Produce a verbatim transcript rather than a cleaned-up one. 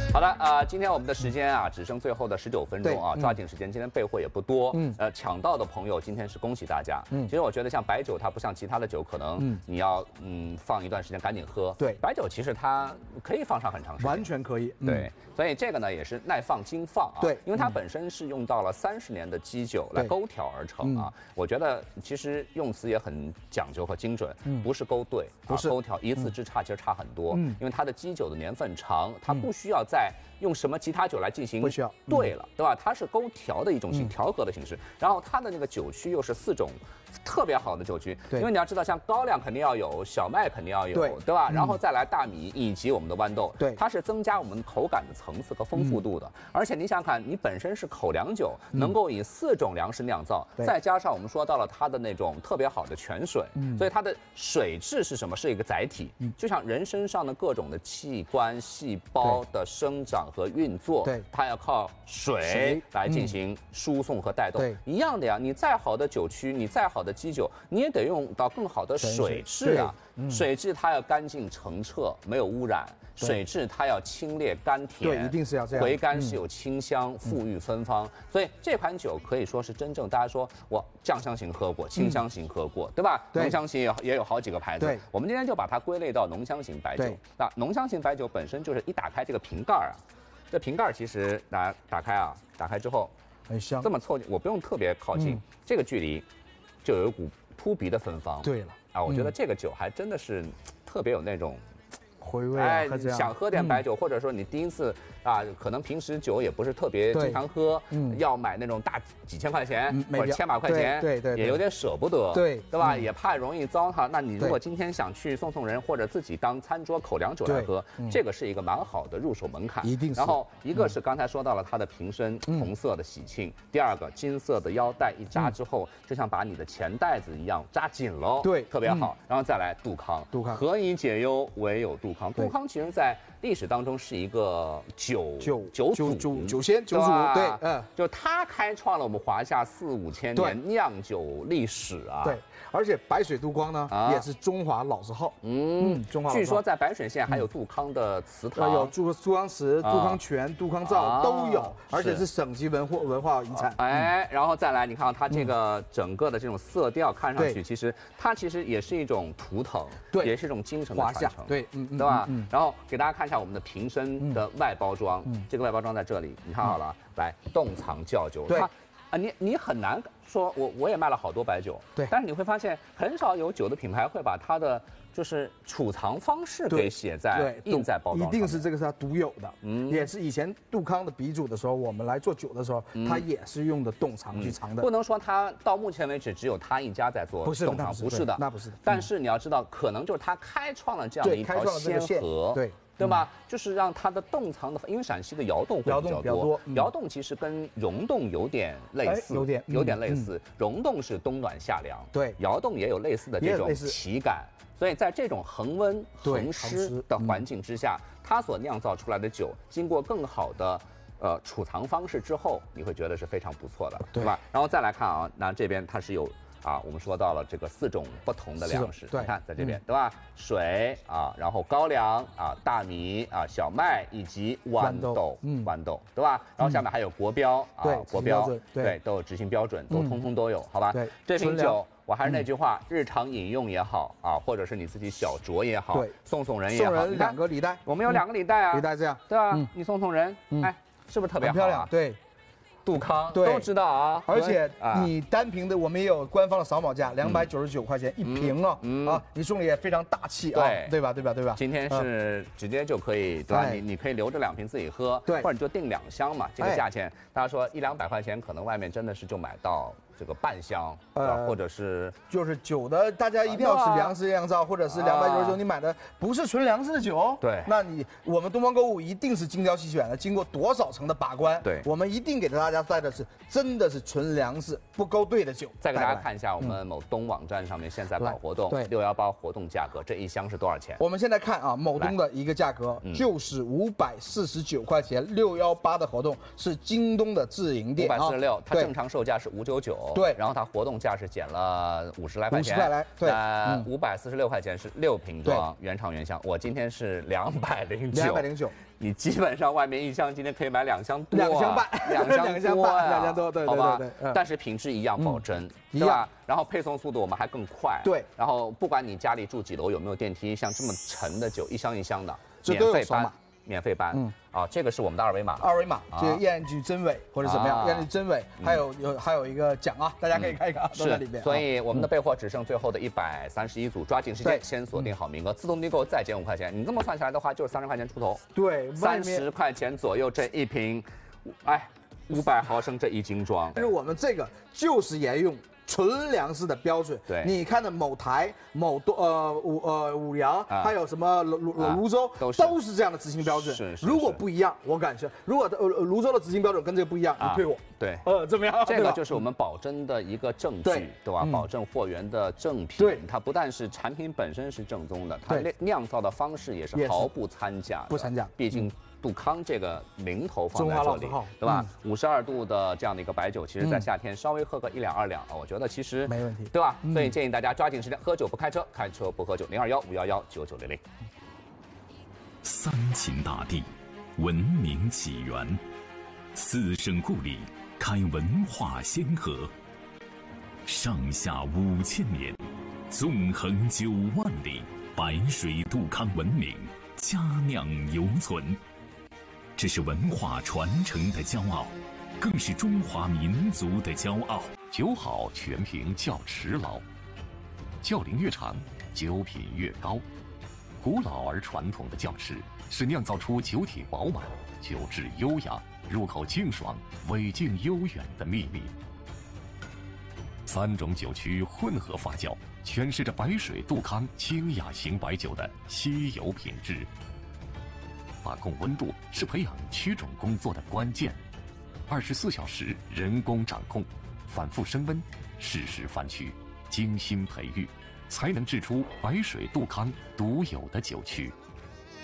好的，呃，今天我们的时间啊，只剩最后的十九分钟啊，抓紧时间。今天备货也不多，嗯，呃，抢到的朋友今天是恭喜大家。嗯，其实我觉得像白酒，它不像其他的酒，可能你要嗯放一段时间赶紧喝。 对， 白酒其实它可以放上很长时间， 完全可以。 对，所以这个呢也是耐放经放啊。 对， 因为它本身是用到了三十年的基酒来勾调而成啊。我觉得其实用词也很讲究和精准，不是勾兑， 不是勾调，一字之差其实差很多。嗯，因为它的基酒的年份长，它不需要再用什么其他酒来进行， 不需要对了，对吧？它是勾调的一种形调和的形式，然后它的那个酒区又是四种特别好的酒区，因为你要知道，像高粱肯定要有，小麦肯定要有， 对对吧？然后再来大米以及我们的豌豆， 对， 它是增加我们口感的层次和丰富度的。而且你想想看，你本身是口粮酒，能够以四种粮食酿造，再加上我们说到了它的那种特别好的泉水，所以它的水质是什么？是一个载体，就像人身上的各种的器官细胞的生长和运作， 对， 它要靠水来进行输送和带动， 对， 一样的呀。你再好的酒区，你再好的基酒，你也得用到更好的水质啊。水质它要干净澄澈，没有污染；水质它要清冽甘甜， 对，一定是要这样。 回甘是有清香，馥郁芬芳。所以这款酒可以说是真正大家说我酱香型喝过，清香型喝过，对吧？浓香型也也有好几个牌子。我们今天就把它归类到浓香型白酒。那浓香型白酒本身就是一打开这个瓶盖啊，这瓶盖其实打打开啊，打开之后很香， 这么凑近，我不用特别靠近，这个距离就有一股扑鼻的芬芳。 对了。 啊，我觉得这个酒还真的是特别有那种回味， 哎，想喝点白酒，或者说你第一次啊，可能平时酒也不是特别经常喝，要买那种大几千块钱或者千把块钱， 对对， 也有点舍不得， 对对吧？也怕容易糟蹋。那你如果今天想去送送人，或者自己当餐桌口粮酒来喝，这个是一个蛮好的入手门槛， 一定是。 然后一个是刚才说到了它的瓶身红色的喜庆，第二个金色的腰带一扎之后，就像把你的钱袋子一样扎紧喽， 对， 特别好。然后再来杜康， 杜康何以解忧，唯有杜康。杜康其实在历史当中是一个酒酒酒祖祖酒仙酒祖，对，嗯， 就他开创了我们华夏四五千年酿酒历史啊。 对，而且白水杜康呢也是中华老字号， 嗯，中华。据说在白水县还有杜康的祠堂， 有杜杜康祠、杜康泉、杜康灶都有，而且是省级文化文化遗产。 哎，然后再来，你看它这个整个的这种色调，看上去其实它其实也是一种图腾，对，也是一种精神的传承， 对， 嗯，对吧？然后给大家看一下我们的瓶身的外包装，这个外包装在这里，你看好了，来洞藏窖酒， 对。 啊，你你很难说，我我也卖了好多白酒， 对， 但是你会发现很少有酒的品牌会把它的就是储藏方式给写在印在包装上， 一定是这个是它独有的，嗯，也是以前杜康的鼻祖的时候，我们来做酒的时候，它也是用的洞藏去藏的。 不能说它到目前为止只有它一家在做洞藏，不是的， 那不是的。 但是你要知道，可能就是它开创了这样的一条先河， 对。 对吧？就是让它的洞藏的，因为陕西的窑洞会比较多，窑洞其实跟溶洞有点类似， 有点有点类似。溶洞是冬暖夏凉， 对， 窑洞也有类似的这种体感。所以在这种恒温恒湿的环境之下，它所酿造出来的酒，经过更好的呃储藏方式之后，你会觉得是非常不错的，对吧？然后再来看啊，那这边它是有。啊，我们说到了这个四种不同的粮食，你看在这边，对吧？水啊，然后高粱啊，大米啊，小麦以及豌豆，嗯，豌豆，对吧？然后下面还有国标啊，国标，对，都有执行标准，都通通都有，好吧？ 对， 这瓶酒我还是那句话，日常饮用也好啊，或者是你自己小酌也好， 对， 送送人也好， 送人两个礼袋， 我们有两个礼袋啊， 礼袋这样， 对吧？你送送人，哎，是不是特别漂亮？对。 杜康都知道啊， 而且你单瓶的我们也有官方的扫码价，两百九十九块钱一瓶啊，啊，你送礼也非常大气啊，对吧？对吧？对吧？ 今天是直接就可以，对吧？你你可以留着两瓶自己喝， 对， 或者你就订两箱嘛，这个价钱，大家说一两百块钱，可能外面真的是就买到这个半箱，呃，或者是就是酒的，大家一定要是粮食酿造，或者是两百九十九，你买的不是纯粮食的酒， 对， 那你我们东方购物一定是精挑细选的，经过多少层的把关， 对， 我们一定给大家带的是真的是纯粮食不勾兑的酒。 再给大家看一下我们某东网站上面现在搞活动，对，六幺八活动价格，这一箱是多少钱？ 我们现在看啊，某东的一个价格就是五百四十九块钱，六幺八的活动是京东的自营店， 五百四十六，它正常售价是五九九。 对， 然后它活动价是减了五十来块钱， 五十块来，对， 呃，五百四十六块钱是六瓶装，原厂原箱。我今天是两百零九， 两百零九。 你基本上外面一箱今天可以买两箱多， 两箱半， 两箱多呀， 两箱多，对对对对。 嗯、但是品质一样保真，对吧？然后配送速度我们还更快。 对。 然后不管你家里住几楼有没有电梯，像这么沉的酒，一箱一箱的， 免费搬，免费搬。嗯。啊，这个是我们的二维码。 二维码，这个验据真伪或者怎么样，验据真伪，还有有还有一个奖啊，大家可以看一看，都在里面。 所以我们的备货只剩最后的一百三十一组，抓紧时间先锁定好名额，自动订购再减五块钱。你这么算下来的话，就是三十块钱出头。 对， 三十块钱左右这一瓶，哎，五百毫升这一斤装。 但是我们这个就是沿用纯粮食的标准。 对， 你看的某台、某多呃五呃五粮，还有什么泸泸泸州，都是都是这样的执行标准。 是是。 如果不一样，我感觉如果呃泸州的执行标准跟这个不一样，你退我。 对。 呃，怎么样？ 这个就是我们保真的一个证据，对吧？保证货源的正品。 对。 它不但是产品本身是正宗的，它酿造的方式也是毫不掺假。 不掺假。 毕竟。杜康这个名头放在这里，对吧？五十二度的这样的一个白酒，其实在夏天稍微喝个一两二两啊，我觉得其实没问题， 对吧？所以建议大家抓紧时间，喝酒不开车，开车不喝酒。零二幺五幺幺九九零零。 三秦大地，文明起源；四省故里，开文化先河。上下五千年，纵横九万里，白水杜康文明佳酿犹存。这是文化传承的骄傲，更是中华民族的骄傲。 酒好全凭窖持牢，窖龄越长，酒品越高。古老而传统的窖持，是酿造出酒体饱满、酒质优雅、入口清爽、尾劲悠远的秘密。三种酒曲混合发酵，诠释着白水杜康清雅型白酒的稀有品质。把控温度是培养曲种工作的关键，二十四小时人工掌控，反复升温，适时翻曲，精心培育，才能制出白水杜康独有的酒曲。